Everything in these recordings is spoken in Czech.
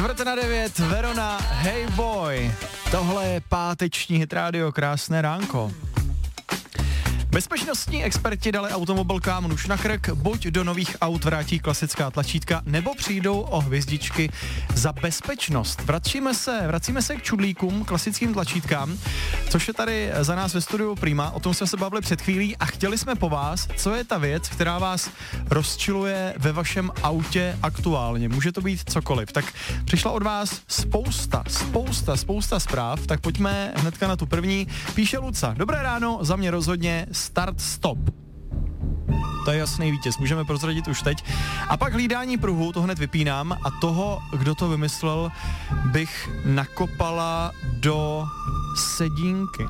Vrte na 9, Verona, Hey Boy. Tohle je páteční Hit Radio, krásné ránko. Bezpečnostní experti dali automobilkám nůž na krk, buď do nových aut vrátí klasická tlačítka, nebo přijdou o hvězdičky za bezpečnost. Vracíme se k čudlíkům, klasickým tlačítkám, což je tady za nás ve studiu Prima, o tom jsme se bavili před chvílí a chtěli jsme po vás, co je ta věc, která vás rozčiluje ve vašem autě aktuálně. Může to být cokoliv. Tak přišla od vás spousta zpráv, tak pojďme hnedka na tu první. Píše Luca, dobré ráno, za mě rozhodně start stop. To je jasný vítěz, můžeme prozradit už teď. A pak hlídání pruhu, to hned vypínám a toho, kdo to vymyslel, bych nakopala do sedínky.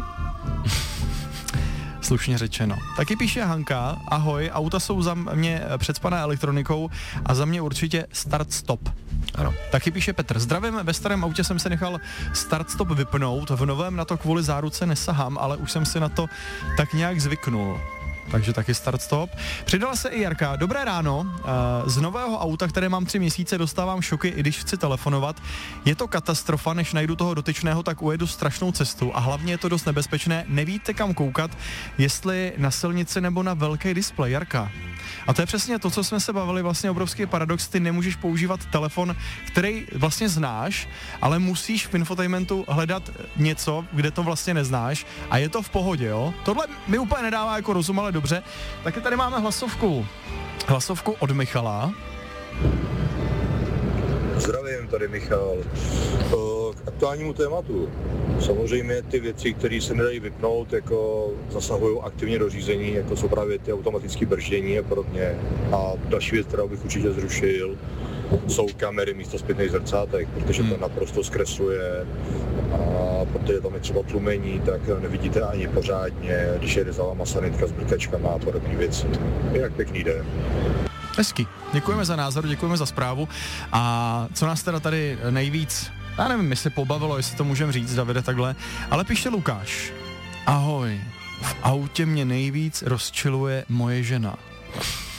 Slušně řečeno. Taky píše Hanka, ahoj, auta jsou za mě předspané elektronikou a za mě určitě start stop. Ano. Taky píše Petr, zdravím, ve starém autě jsem se nechal start stop vypnout, v novém na to kvůli záruce nesahám, ale už jsem si na to tak nějak zvyknul. Takže taky start stop. Přidala se i Jarka. Dobré ráno. Z nového auta, které mám 3 měsíce, dostávám šoky, i když chci telefonovat. Je to katastrofa, než najdu toho dotyčného, tak ujedu strašnou cestu a hlavně je to dost nebezpečné. Nevíte kam koukat, jestli na silnici nebo na velký displej. Jarka. A to je přesně to, co jsme se bavili, vlastně obrovský paradox, ty nemůžeš používat telefon, který vlastně znáš, ale musíš v infotainmentu hledat něco, kde to vlastně neznáš a je to v pohodě, jo? Tohle mi úplně nedává jako rozum, ale dobře. Taky tady máme hlasovku od Michala. Zdravím, tady Michal. K aktuálnímu tématu. Samozřejmě ty věci, které se nedají vypnout, jako zasahují aktivně do řízení, jako jsou právě ty automatické brždění a podobně. A další věc, kterou bych určitě zrušil, jsou kamery místo zpětných zrcátek, protože to naprosto zkresluje a protože tam je třeba tlumení, tak nevidíte ani pořádně, když jede za váma sanitka s blikačkama a podobné věci. Jak pěkný den. Hezky. Děkujeme za názor, děkujeme za zprávu. A co nás teda tady nejvíc, já nevím, jestli pobavilo, jestli to můžeme říct, Davide, takhle, ale píše Lukáš. Ahoj, v autě mě nejvíc rozčiluje moje žena.